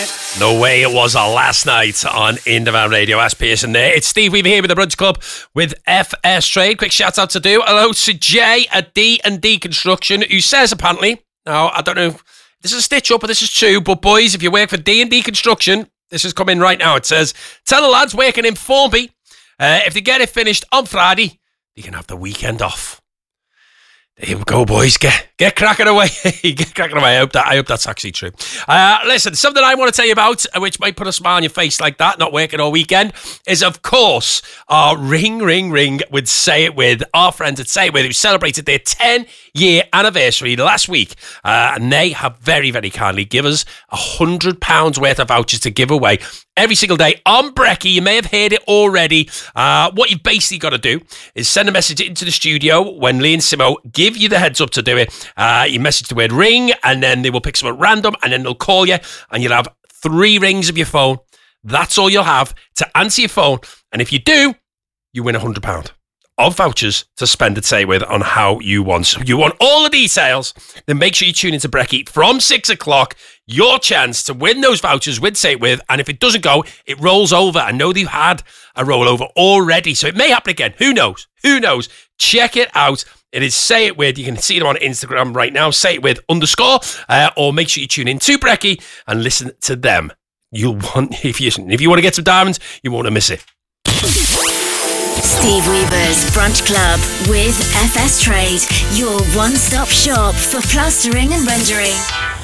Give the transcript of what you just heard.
No way it was last night on Independent Radio. Ask Pearson there. It's Steve Weaver here with the Brunch Club with FS Trade. Quick shout out to do. Hello to Jay at D&D Construction, who says apparently, now I don't know if this is a stitch up or this is true, but boys, if you work for D&D Construction, this has come in right now. It says, tell the lads working in Formby, if they get it finished on Friday, they can have the weekend off. There you go, boys. Get cracking away. Get cracking away. I hope that's actually true. Listen, something I want to tell you about, which might put a smile on your face like that, not working all weekend, is, of course, our Ring with Say It With, our friends at Say It With, who celebrated their 10-year anniversary last week. And they have very, very kindly given us £100 worth of vouchers to give away every single day on Brekkie. You may have heard it already. What you've basically got to do is send a message into the studio when Lee and Simo give you the heads up to do it. You message the word ring, and then they will pick someone random, and then they'll call you, and you'll have 3 rings of your phone. That's all you'll have to answer your phone. And if you do, you win £100 of vouchers to spend at Say With on how you want. So you want all the details, then make sure you tune into Brekkie from 6 o'clock. Your chance to win those vouchers with Say It With. And if it doesn't go, it rolls over. I know they've had a rollover already, so it may happen again. Who knows? Check it out. It is Say It With. You can see them on Instagram right now, Say It With _ or make sure you tune in to Brekkie and listen to them. You'll want, if you want to get some diamonds, you won't want to miss it. Steve Weaver's Brunch Club with FS Trade, your one-stop shop for plastering and rendering.